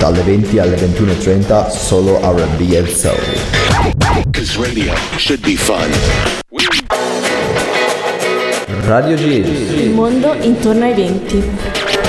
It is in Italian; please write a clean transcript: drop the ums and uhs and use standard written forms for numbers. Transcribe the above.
dalle 20 alle 21:30 solo R&B e Soul. 'Cause radio should be fun. Radio Giz. Il mondo intorno ai 20.